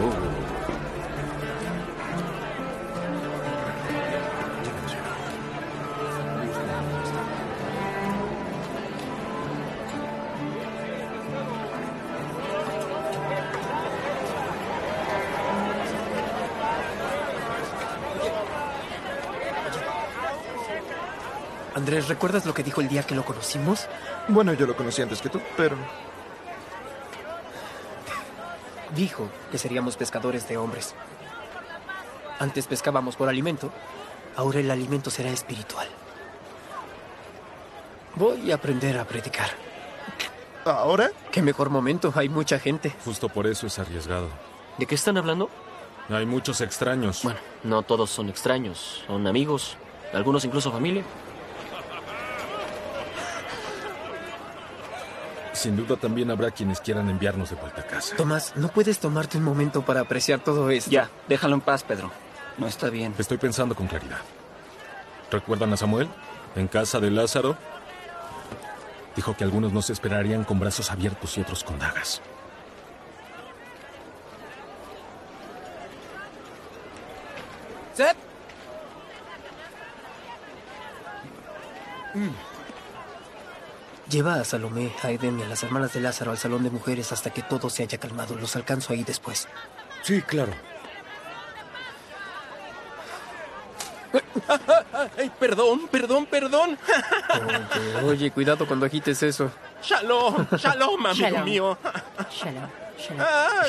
Andrés, ¿recuerdas lo que dijo el día que lo conocimos? Bueno, yo lo conocí antes que tú, pero... Dijo que seríamos pescadores de hombres. Antes pescábamos por alimento, ahora el alimento será espiritual. Voy a aprender a predicar. ¿Ahora? Qué mejor momento, hay mucha gente. Justo por eso es arriesgado. ¿De qué están hablando? Hay muchos extraños. Bueno, no todos son extraños, son amigos, algunos incluso familia. Sin duda también habrá quienes quieran enviarnos de vuelta a casa. Tomás, ¿no puedes tomarte un momento para apreciar todo esto? Ya, déjalo en paz, Pedro. No está bien. Estoy pensando con claridad. ¿Recuerdan a Samuel? En casa de Lázaro. Dijo que algunos nos esperarían con brazos abiertos y otros con dagas. ¡Seth! Lleva a Salomé, a Eden y a las hermanas de Lázaro al salón de mujeres hasta que todo se haya calmado. Los alcanzo ahí después. Sí, claro. Ay, perdón. Oye, cuidado cuando agites eso. Shalom, amigo Shalom. mío. Shalom. Ah,